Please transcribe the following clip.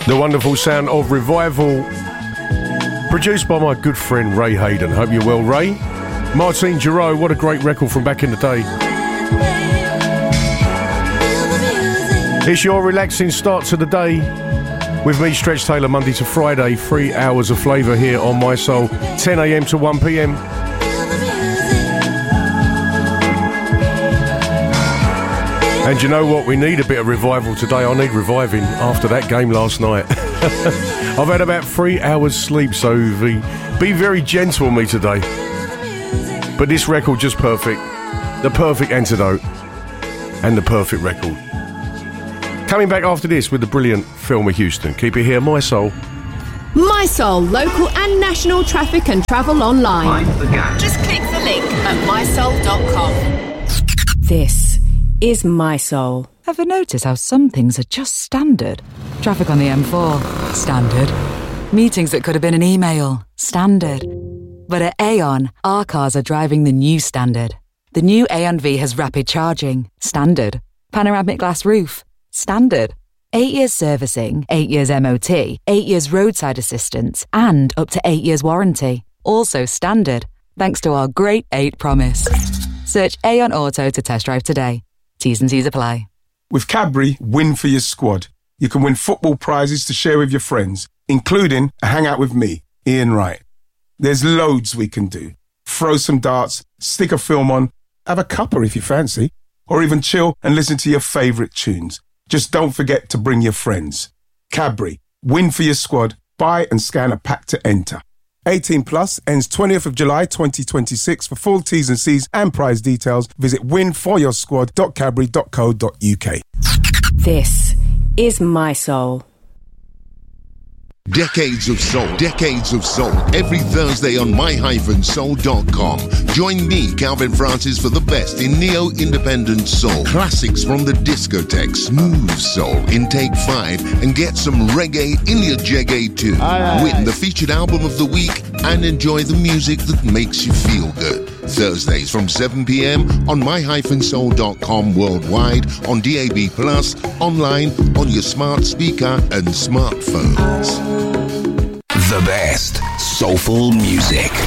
The wonderful sound of Revival, produced by my good friend Ray Hayden. Hope you're well, Ray. Martine Giraud, what a great record from back in the day. It's your relaxing start to the day with me, Stretch Taylor, Monday to Friday, 3 hours of flavour here on My Soul, 10 a.m. to 1 p.m. And you know what? We need a bit of revival today. I need reviving after that game last night. I've had about 3 hours sleep, so be very gentle on me today. But this record just perfect. The perfect antidote and the perfect record. Coming back after this with the brilliant Thelma Houston. Keep it here, My Soul. My Soul, local and national traffic and travel online. Just click the link at mysoul.com. This is My Soul. Ever notice how some things are just standard? Traffic on the M4, standard. Meetings that could have been an email, standard. But at Aon, our cars are driving the new standard. The new Aon V has rapid charging, standard. Panoramic glass roof, standard. 8 years servicing, 8 years MOT, 8 years roadside assistance, and up to 8 years warranty. Also standard, thanks to our Great 8 promise. Search Aon Auto to test drive today. T's and C's apply. With Cadbury, win for your squad. You can win football prizes to share with your friends, including a hangout with me, Ian Wright. There's loads we can do. Throw some darts, stick a film on, have a cuppa if you fancy, or even chill and listen to your favourite tunes. Just don't forget to bring your friends. Cadbury, win for your squad. Buy and scan a pack to enter. 18 plus, ends 20th of July 2026. For full T's and C's and prize details, visit winforyoursquad.cadbury.co.uk. This is My Soul. Decades of Soul, every Thursday on my-soul.com. Join me, Calvin Francis, for the best in neo-independent soul, classics from the discotheque, smooth soul in Take 5, and get some reggae in your jeggae too. Win the featured album of the week and enjoy the music that makes you feel good. Thursdays from 7 p.m. on my-soul.com worldwide, on DAB+, online, on your smart speaker and smartphones. The best soulful music.